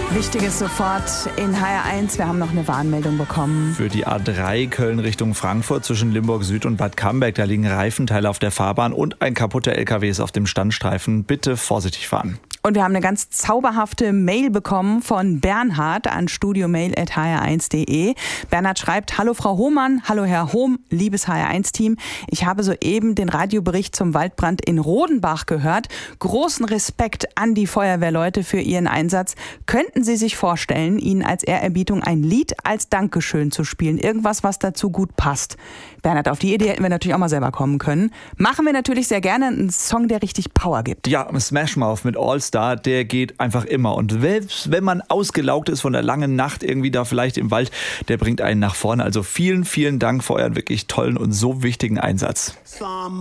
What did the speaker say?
Wichtiges sofort in HR1. Wir haben noch eine Warnmeldung bekommen. Für die A3 Köln Richtung Frankfurt zwischen Limburg Süd und Bad Camberg. Da liegen Reifenteile auf der Fahrbahn und ein kaputter LKW ist auf dem Standstreifen. Bitte vorsichtig fahren. Und wir haben eine ganz zauberhafte Mail bekommen von Bernhard an studiomail@hr1.de. Bernhard schreibt: Hallo Frau Hohmann, hallo Herr Hohm, liebes HR1-Team. Ich habe soeben den Radiobericht zum Waldbrand in Rodenbach gehört. Großen Respekt an die Feuerwehrleute für ihren Einsatz. Könnten Sie sich vorstellen, Ihnen als Ehrerbietung ein Lied als Dankeschön zu spielen? Irgendwas, was dazu gut passt. Bernhard, auf die Idee hätten wir natürlich auch mal selber kommen können. Machen wir natürlich sehr gerne, einen Song, der richtig Power gibt. Ja, Smash Mouth mit All Star, der geht einfach immer. Und selbst wenn man ausgelaugt ist von der langen Nacht irgendwie da vielleicht im Wald, der bringt einen nach vorne. Also vielen, vielen Dank für euren wirklich tollen und so wichtigen Einsatz.